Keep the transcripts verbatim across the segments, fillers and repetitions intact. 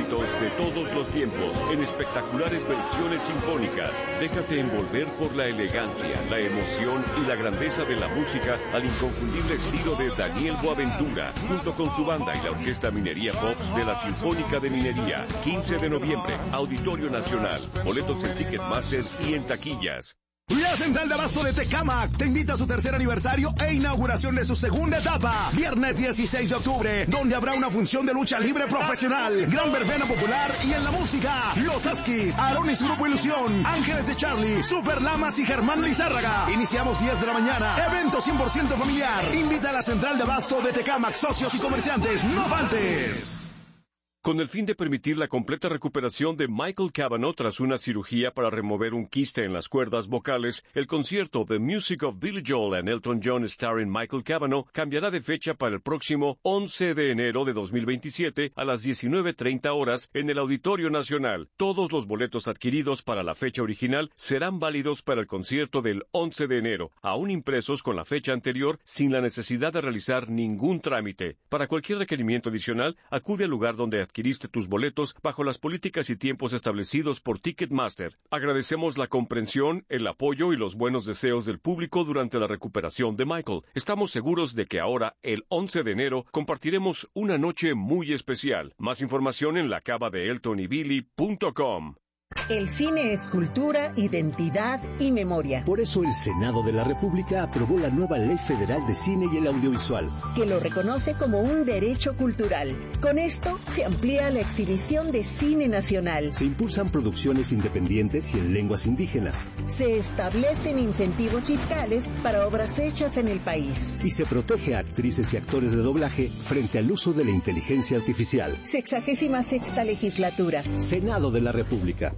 éxitos de todos los tiempos en espectaculares versiones sinfónicas. Déjate envolver por la elegancia, la emoción y la grandeza de la música al inconfundible estilo de Daniel Boaventura, junto con su banda y la Orquesta Minería Pops de la Sinfónica de Minería. quince de noviembre, Auditorio Nacional. Boletos en Ticketmaster y en taquillas. La Central de Abasto de Tecámac te invita a su tercer aniversario e inauguración de su segunda etapa. Viernes dieciséis de octubre, donde habrá una función de lucha libre profesional, gran verbena popular y en la música, Los Askis, Aaron y su Grupo Ilusión, Ángeles de Charlie, Super Lamas y Germán Lizárraga. Iniciamos diez de la mañana. Evento cien por ciento familiar. Invita a la Central de Abasto de Tecámac, socios y comerciantes. ¡No faltes! Con el fin de permitir la completa recuperación de Michael Cavanaugh tras una cirugía para remover un quiste en las cuerdas vocales, el concierto The Music of Billy Joel and Elton John starring Michael Cavanaugh cambiará de fecha para el próximo once de enero de dos mil veintisiete a las diecinueve treinta horas en el Auditorio Nacional. Todos los boletos adquiridos para la fecha original serán válidos para el concierto del once de enero, aún impresos con la fecha anterior sin la necesidad de realizar ningún trámite. Para cualquier requerimiento adicional, acude al lugar donde adquiriste tus boletos bajo las políticas y tiempos establecidos por Ticketmaster. Agradecemos la comprensión, el apoyo y los buenos deseos del público durante la recuperación de Michael. Estamos seguros de que ahora, el once de enero, compartiremos una noche muy especial. Más información en la cava de elton y billy punto com. El cine es cultura, identidad y memoria. Por eso el Senado de la República aprobó la nueva Ley Federal de Cine y el Audiovisual, que lo reconoce como un derecho cultural. Con esto se amplía la exhibición de cine nacional. Se impulsan producciones independientes y en lenguas indígenas. Se establecen incentivos fiscales para obras hechas en el país. Y se protege a actrices y actores de doblaje frente al uso de la inteligencia artificial. Sexagésima sexta legislatura. Senado de la República.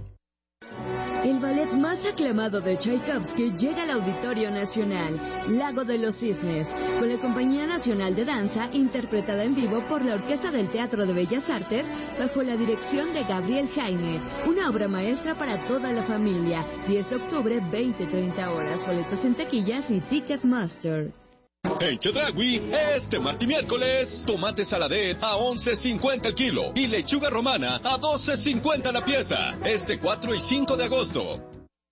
El ballet más aclamado de Tchaikovsky llega al Auditorio Nacional, Lago de los Cisnes, con la Compañía Nacional de Danza, interpretada en vivo por la Orquesta del Teatro de Bellas Artes, bajo la dirección de Gabriel Jaime. Una obra maestra para toda la familia. diez de octubre, veinte treinta horas. Boletos en taquillas y Ticketmaster. En Chedraui, este martes y miércoles, tomate saladet a once cincuenta el kilo y lechuga romana a doce cincuenta la pieza. Este cuatro y cinco de agosto.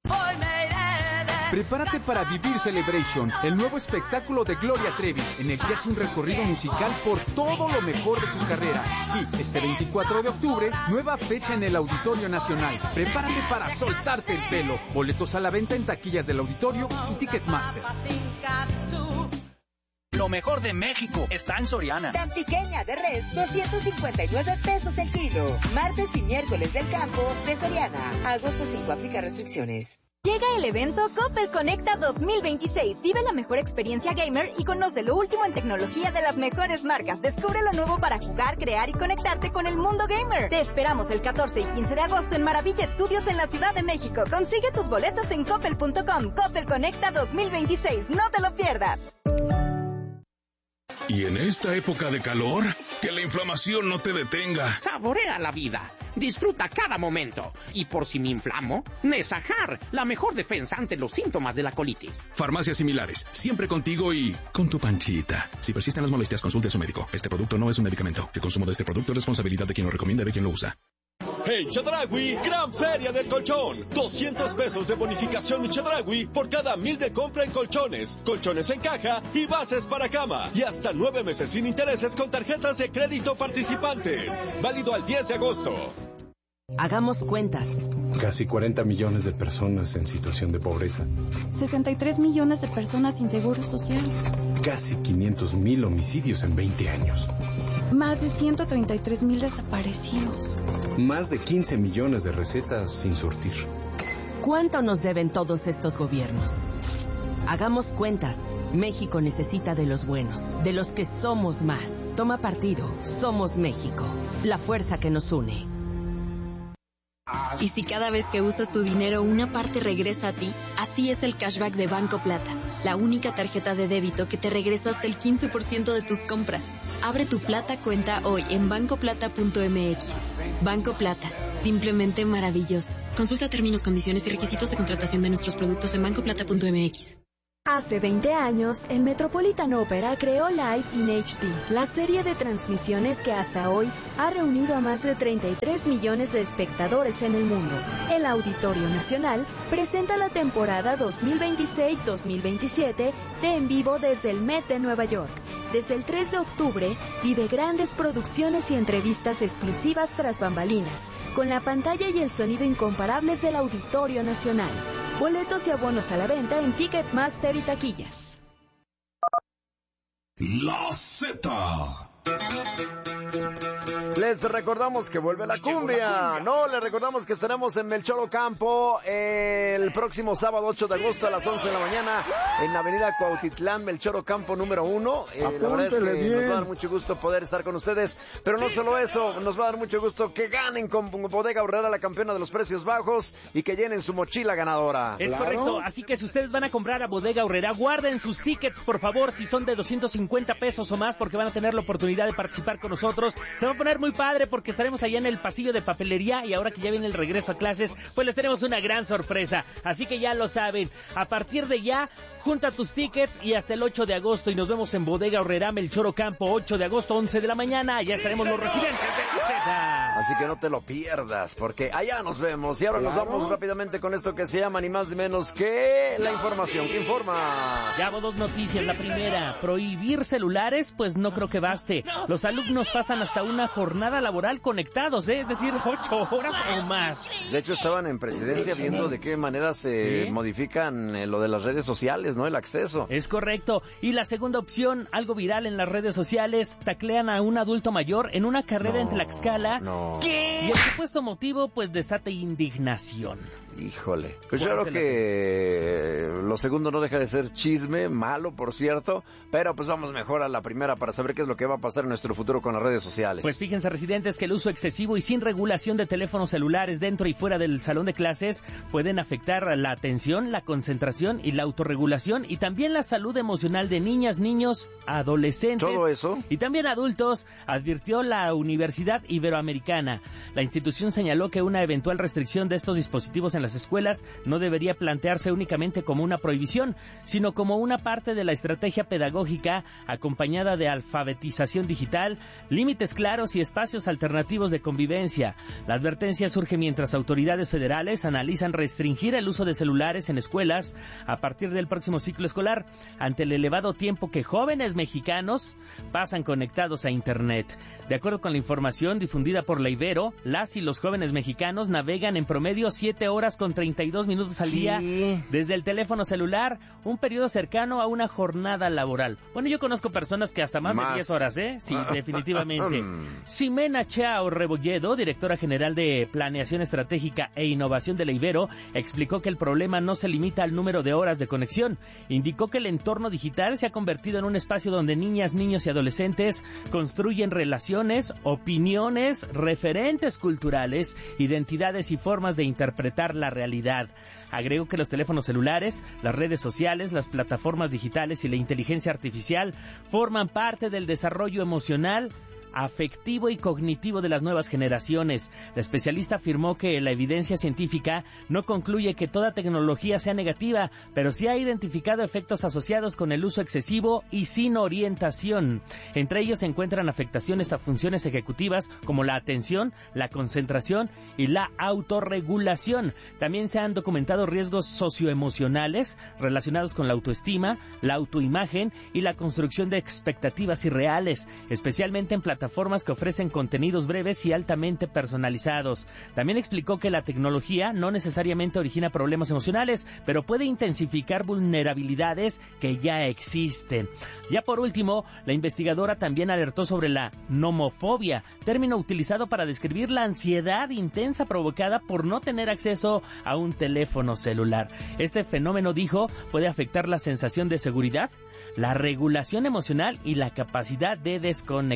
Prepárate para vivir Celebration, el nuevo espectáculo de Gloria Trevi, en el que hace un recorrido musical por todo lo mejor de su carrera. Sí, este veinticuatro de octubre, nueva fecha en el Auditorio Nacional. Prepárate para soltarte el pelo. Boletos a la venta en taquillas del auditorio y Ticketmaster. Lo mejor de México está en Soriana. Tan pequeña de res, doscientos cincuenta y nueve pesos el kilo. Martes y miércoles del campo de Soriana. Agosto cinco, aplica restricciones. Llega el evento Coppel Conecta dos mil veintiséis. Vive la mejor experiencia gamer y conoce lo último en tecnología de las mejores marcas. Descubre lo nuevo para jugar, crear y conectarte con el mundo gamer. Te esperamos el catorce y quince de agosto en Maravilla Studios en la Ciudad de México. Consigue tus boletos en coppel punto com. Coppel Conecta dos mil veintiséis. No te lo pierdas. Y en esta época de calor, que la inflamación no te detenga. Saborea la vida, disfruta cada momento. Y por si me inflamo, Nesajar, la mejor defensa ante los síntomas de la colitis. Farmacias similares, siempre contigo y con tu panchita. Si persisten las molestias, consulte a su médico. Este producto no es un medicamento. El consumo de este producto es responsabilidad de quien lo recomienda y de quien lo usa. En Chedraui, gran feria del colchón. doscientos pesos de bonificación en Chedraui por cada mil de compra en colchones, colchones en caja y bases para cama. Y hasta nueve meses sin intereses con tarjetas de crédito participantes. Válido al diez de agosto. Hagamos cuentas. Casi cuarenta millones de personas en situación de pobreza. sesenta y tres millones de personas sin seguro social. Casi quinientos mil homicidios en veinte años. Más de ciento treinta y tres mil desaparecidos. Más de quince millones de recetas sin surtir. ¿Cuánto nos deben todos estos gobiernos? Hagamos cuentas. México necesita de los buenos, de los que somos más. Toma partido. Somos México. La fuerza que nos une. Y si cada vez que usas tu dinero una parte regresa a ti, así es el cashback de Banco Plata, la única tarjeta de débito que te regresa hasta el quince por ciento de tus compras. Abre tu Plata cuenta hoy en banco plata punto m x. Banco Plata, simplemente maravilloso. Consulta términos, condiciones y requisitos de contratación de nuestros productos en banco plata punto m x. Hace veinte años, el Metropolitan Opera creó Live in H D, la serie de transmisiones que hasta hoy ha reunido a más de treinta y tres millones de espectadores en el mundo. El Auditorio Nacional presenta la temporada dos mil veintiséis dos mil veintisiete de En Vivo desde el Met de Nueva York. Desde el tres de octubre, vive grandes producciones y entrevistas exclusivas tras bambalinas, con la pantalla y el sonido incomparables del Auditorio Nacional. Boletos y abonos a la venta en Ticketmaster y taquillas. La Z. Les recordamos que vuelve la cumbia. No, les recordamos que estaremos en Melchor Ocampo el próximo sábado ocho de agosto a las once de la mañana en la avenida Cuautitlán, Melchor Ocampo número uno. Eh, la verdad es que bien. Nos va a dar mucho gusto poder estar con ustedes. Pero no solo eso, nos va a dar mucho gusto que ganen con Bodega Aurrera, la campeona de los precios bajos, y que llenen su mochila ganadora. Es ¿Claro? correcto, así que si ustedes van a comprar a Bodega Aurrera, guarden sus tickets, por favor, si son de doscientos cincuenta pesos o más, porque van a tener la oportunidad de participar con nosotros. Se va a poner muy padre porque estaremos allá en el pasillo de papelería y ahora que ya viene el regreso a clases, pues les tenemos una gran sorpresa. Así que ya lo saben, a partir de ya, junta tus tickets y hasta el ocho de agosto y nos vemos en Bodega Aurrera, Melchor Ocampo, ocho de agosto, once de la mañana. Ya estaremos los residentes de la Z. Así que no te lo pierdas, porque allá nos vemos. Y ahora ¿Claro? nos vamos rápidamente con esto que se llama ni más ni menos que la información que informa. Ya hubo dos noticias. La primera, prohibir celulares, pues no creo que baste. Los alumnos pasan hasta una jornada laboral conectados, ¿eh? Es decir, ocho horas o más. De hecho, estaban en presidencia viendo de qué manera se ¿Sí? modifican eh, lo de las redes sociales, ¿no? El acceso. Es correcto. Y la segunda opción, algo viral en las redes sociales, taclean a un adulto mayor en una carrera no, en Tlaxcala. No. ¿Qué? Y el supuesto motivo, pues, desata indignación. Híjole. Pues yo creo que lo segundo no deja de ser chisme, malo, por cierto, pero pues vamos mejor a la primera para saber qué es lo que va a pasar en nuestro futuro con las redes sociales. Pues fíjense, residentes, que el uso excesivo y sin regulación de teléfonos celulares dentro y fuera del salón de clases pueden afectar la atención, la concentración y la autorregulación y también la salud emocional de niñas, niños, adolescentes. ¿Todo eso? Y también adultos, advirtió la Universidad Iberoamericana. La institución señaló que una eventual restricción de estos dispositivos en las escuelas no debería plantearse únicamente como una prohibición, sino como una parte de la estrategia pedagógica acompañada de alfabetización digital, límites claros y espacios alternativos de convivencia. La advertencia surge mientras autoridades federales analizan restringir el uso de celulares en escuelas a partir del próximo ciclo escolar, ante el elevado tiempo que jóvenes mexicanos pasan conectados a Internet. De acuerdo con la información difundida por la Ibero, las y los jóvenes mexicanos navegan en promedio siete horas con treinta y dos minutos al día ¿Sí? desde el teléfono celular, un periodo cercano a una jornada laboral. Bueno, yo conozco personas que hasta más, más. de diez horas, ¿eh? Sí, definitivamente. Ximena Chao Rebolledo, directora general de Planeación Estratégica e Innovación de la Ibero, explicó que el problema no se limita al número de horas de conexión. Indicó que el entorno digital se ha convertido en un espacio donde niñas, niños y adolescentes construyen relaciones, opiniones, referentes culturales, identidades y formas de interpretar la realidad. Agregó que los teléfonos celulares, las redes sociales, las plataformas digitales y la inteligencia artificial forman parte del desarrollo emocional, afectivo y cognitivo de las nuevas generaciones. La especialista afirmó que la evidencia científica no concluye que toda tecnología sea negativa, pero sí ha identificado efectos asociados con el uso excesivo y sin orientación. Entre ellos se encuentran afectaciones a funciones ejecutivas como la atención, la concentración y la autorregulación. También se han documentado riesgos socioemocionales relacionados con la autoestima, la autoimagen y la construcción de expectativas irreales, especialmente en plataformas plataformas que ofrecen contenidos breves y altamente personalizados. También explicó que la tecnología no necesariamente origina problemas emocionales, pero puede intensificar vulnerabilidades que ya existen. Ya por último, la investigadora también alertó sobre la nomofobia, término utilizado para describir la ansiedad intensa provocada por no tener acceso a un teléfono celular. Este fenómeno, dijo, puede afectar la sensación de seguridad, la regulación emocional y la capacidad de desconectarse.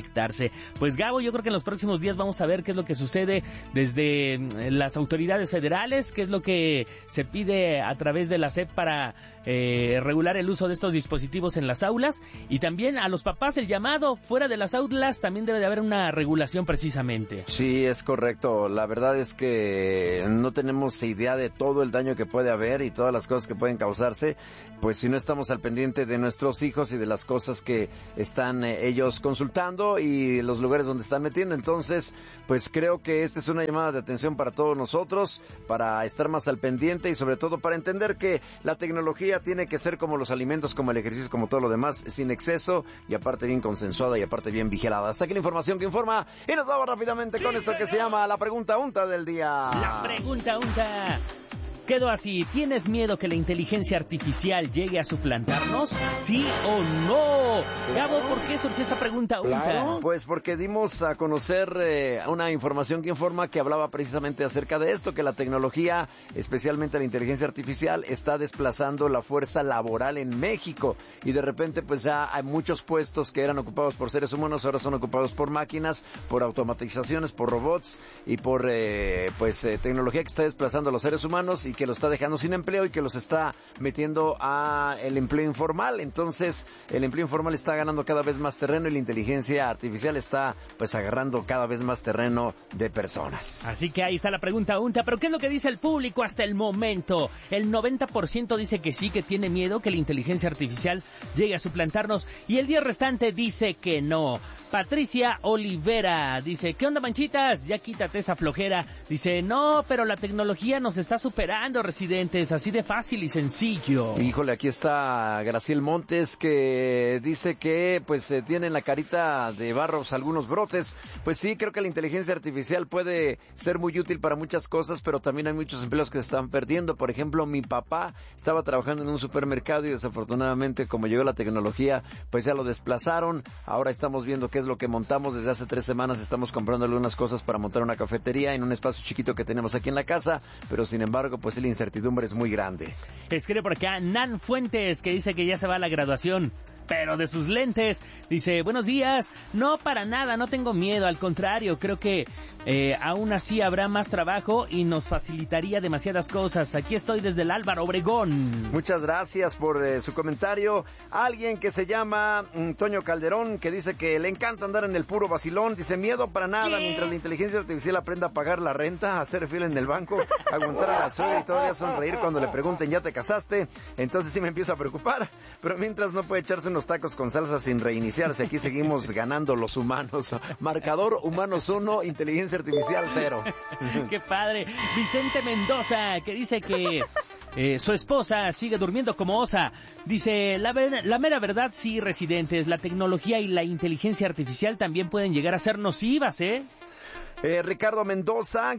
que, pues Gabo, yo creo que en los próximos días vamos a ver qué es lo que sucede desde las autoridades federales, qué es lo que se pide a través de la S E P para eh, regular el uso de estos dispositivos en las aulas, y también a los papás el llamado, fuera de las aulas también debe de haber una regulación precisamente. Sí, es correcto. La verdad es que no tenemos idea de todo el daño que puede haber y todas las cosas que pueden causarse, pues si no estamos al pendiente de nuestros hijos y de las cosas que están eh, ellos consultando y los lugares donde están metiendo. Entonces, pues creo que esta es una llamada de atención para todos nosotros, para estar más al pendiente y sobre todo para entender que la tecnología tiene que ser como los alimentos, como el ejercicio, como todo lo demás, sin exceso y aparte bien consensuada y aparte bien vigilada. Hasta aquí la información que informa y nos vamos rápidamente con esto que se llama la pregunta unta del día. La pregunta unta. Quedó así, ¿tienes miedo que la inteligencia artificial llegue a suplantarnos? ¿Sí o no? Gabo, ¿por qué surgió esta pregunta? Claro, pues porque dimos a conocer eh, una información que informa que hablaba precisamente acerca de esto, que la tecnología, especialmente la inteligencia artificial, está desplazando la fuerza laboral en México. Y de repente pues ya hay muchos puestos que eran ocupados por seres humanos, ahora son ocupados por máquinas, por automatizaciones, por robots y por eh, pues eh, tecnología que está desplazando a los seres humanos y que los está dejando sin empleo y que los está metiendo a el empleo informal. Entonces el empleo informal está ganando cada vez más terreno y la inteligencia artificial está pues agarrando cada vez más terreno de personas. Así que ahí está la pregunta unta, pero ¿qué es lo que dice el público hasta el momento? El noventa por ciento dice que sí, que tiene miedo que la inteligencia artificial llegue a suplantarnos, y el diez restante dice que no. Patricia Olivera dice, ¿qué onda, manchitas? Ya quítate esa flojera. Dice, no, pero la tecnología nos está superando, residentes, así de fácil y sencillo. Híjole, aquí está Graciel Montes, que dice que pues eh, tiene en la carita de barros algunos brotes. Pues sí, creo que la inteligencia artificial puede ser muy útil para muchas cosas, pero también hay muchos empleos que se están perdiendo. Por ejemplo, mi papá estaba trabajando en un supermercado y desafortunadamente, como llegó la tecnología, pues ya lo desplazaron. Ahora estamos viendo qué es lo que montamos. Desde hace tres semanas estamos comprando algunas cosas para montar una cafetería en un espacio chiquito que tenemos aquí en la casa, pero sin embargo, pues la incertidumbre es muy grande. Escribe por acá Nan Fuentes, que dice que ya se va a la graduación, pero de sus lentes. Dice, buenos días, no para nada, no tengo miedo, al contrario, creo que eh, aún así habrá más trabajo y nos facilitaría demasiadas cosas. Aquí estoy desde el Álvaro Obregón. Muchas gracias por eh, su comentario. Alguien que se llama um, Toño Calderón, que dice que le encanta andar en el puro vacilón. Dice, miedo para nada, ¿qué? Mientras la inteligencia artificial aprenda a pagar la renta, a hacer fila en el banco, aguantar a la suegra y todavía sonreír cuando le pregunten, ¿ya te casaste? Entonces sí me empiezo a preocupar, pero mientras no puede echarse unos tacos con salsa sin reiniciarse. Aquí seguimos ganando los humanos. Marcador humanos uno, inteligencia artificial cero. ¡Qué padre! Vicente Mendoza, que dice que eh, su esposa sigue durmiendo como osa. Dice, la, ver, la mera verdad, sí, residentes, la tecnología y la inteligencia artificial también pueden llegar a ser nocivas, ¿eh? Eh, Ricardo Mendoza,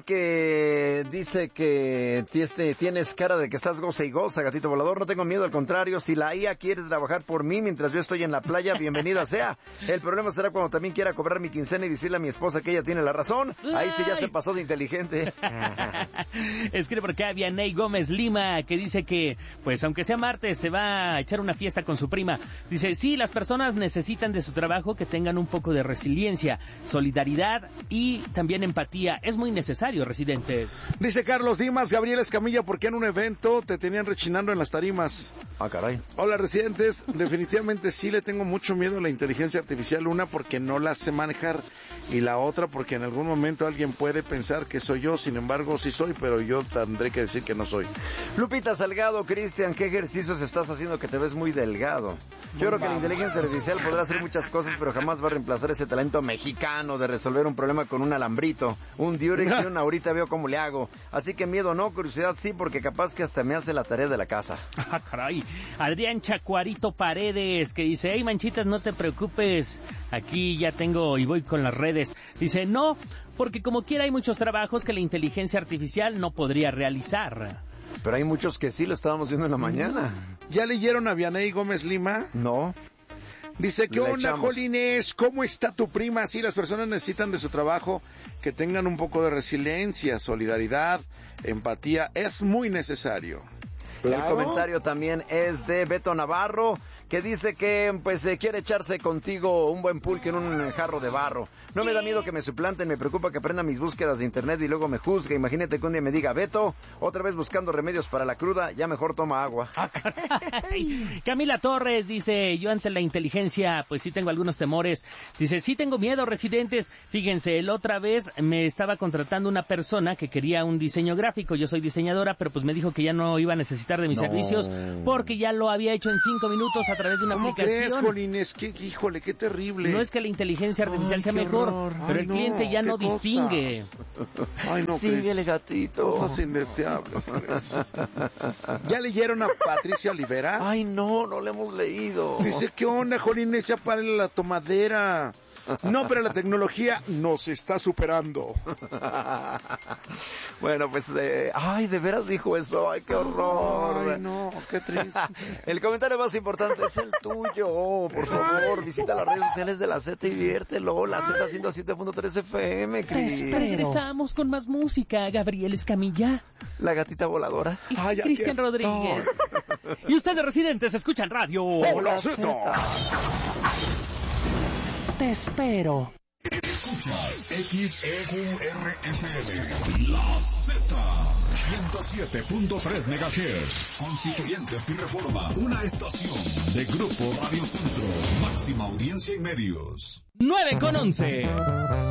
que dice que tienes, tienes cara de que estás goza y goza, gatito volador. No tengo miedo, al contrario, si la I A quiere trabajar por mí mientras yo estoy en la playa, bienvenida sea. El problema será cuando también quiera cobrar mi quincena y decirle a mi esposa que ella tiene la razón. Ahí sí ya se pasó de inteligente. Escribe por acá Vianey Gómez Lima, que dice que, pues aunque sea martes, se va a echar una fiesta con su prima. Dice, sí, las personas necesitan de su trabajo que tengan un poco de resiliencia, solidaridad y también empatía. Es muy necesario, residentes. Dice Carlos Dimas, Gabriel Escamilla, ¿por qué en un evento te tenían rechinando en las tarimas? Ah, caray. Hola, residentes. Definitivamente sí le tengo mucho miedo a la inteligencia artificial. Una, porque no la sé manejar. Y la otra, porque en algún momento alguien puede pensar que soy yo. Sin embargo, sí soy, pero yo tendré que decir que no soy. Lupita Salgado, Cristian, ¿qué ejercicios estás haciendo que te ves muy delgado? Yo creo que la inteligencia artificial podrá hacer muchas cosas, pero jamás va a reemplazar ese talento mexicano de resolver un problema con un alambrito, un Durex y una ahorita veo cómo le hago. Así que miedo no, curiosidad sí, porque capaz que hasta me hace la tarea de la casa. Ah, caray. Adrián Chacuarito Paredes, que dice, hey, manchitas, no te preocupes, aquí ya tengo y voy con las redes. Dice, no, porque como quiera hay muchos trabajos que la inteligencia artificial no podría realizar. Pero hay muchos que sí, lo estábamos viendo en la mañana. ¿Ya leyeron a Vianey Gómez Lima? No. Dice, ¿qué onda, Jolines? ¿Cómo está tu prima? Sí, las personas necesitan de su trabajo que tengan un poco de resiliencia, solidaridad, empatía. Es muy necesario. Claro. El comentario también es de Beto Navarro, que dice que pues eh, quiere echarse contigo un buen pulque en un jarro de barro. No me da miedo que me suplanten, me preocupa que aprenda mis búsquedas de internet y luego me juzgue. Imagínate que un día me diga, Beto, otra vez buscando remedios para la cruda, ya mejor toma agua. Camila Torres dice, yo ante la inteligencia, pues sí tengo algunos temores. Dice, sí tengo miedo, residentes. Fíjense, la otra vez me estaba contratando una persona que quería un diseño gráfico. Yo soy diseñadora, pero pues me dijo que ya no iba a necesitar de mis no. servicios porque ya lo había hecho en cinco minutos a través de una ¿Cómo aplicación. crees, Jolines? ¿Qué, híjole, qué terrible. No es que la inteligencia artificial Ay, sea mejor, horror. pero Ay, el cliente no, ya no cosas. distingue. Ay, no, síguele, gatito. Cosas indeseables, ¿crees? ¿Ya leyeron a Patricia Olivera? Ay, no, no le hemos leído. Dice, ¿qué onda, Jolines? Ya párale la tomadera. No, pero la tecnología nos está superando. Bueno, pues, eh, ay, de veras dijo eso, ay, qué horror. Ay, no, qué triste. El comentario más importante es el tuyo, por favor, visita las redes sociales de la Z y diviértelo, la Z ciento siete punto tres F M, Cris. Regresamos con más música, Gabriel Escamilla. La gatita voladora. Y ay, Cristian Rodríguez. Y ustedes, residentes, escuchan radio. Hola, Z. Te espero. Escuchas X E U R F M, La Z, ciento siete punto tres megahertz. Constituyentes y Reforma, una estación de Grupo Radio Centro, máxima audiencia y medios. nueve con once.